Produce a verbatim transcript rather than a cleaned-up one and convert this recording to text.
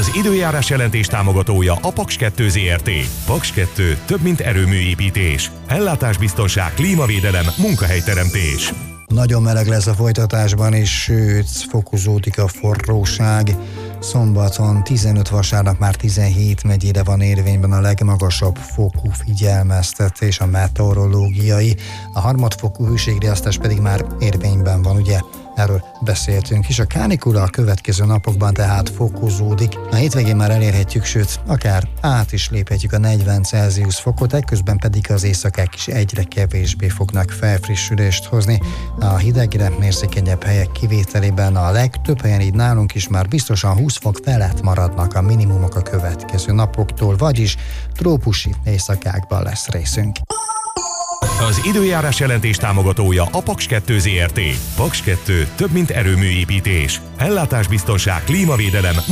Az időjárás jelentés támogatója a Paks kettő Zrt. Paks kettő több, mint erőműépítés. Ellátásbiztonság, klímavédelem, munkahelyteremtés. Nagyon meleg lesz a folytatásban, és sőt, fokozódik a forróság. Szombaton tizenöt, vasárnap már tizenhét megyére van érvényben a legmagasabb fokú figyelmeztetés, a meteorológiai. A harmadfokú hőségriasztás pedig már érvényben van, ugye? Erről beszéltünk is. A kánikula a következő napokban tehát fokozódik. A hétvégén már elérhetjük, sőt, akár át is léphetjük a negyven Celsius fokot, ekközben pedig az éjszakák is egyre kevésbé fognak felfrissülést hozni. A hidegre, érzékenyebb helyek kivételében a legtöbb helyen, így nálunk is már biztosan húsz fok felett maradnak a minimumok a következő napoktól, vagyis trópusi éjszakákban lesz részünk. Az időjárás jelentés támogatója a Paks kettő Zrt. Paks kettő több, mint erőműépítés. Ellátásbiztonság, klímavédelem,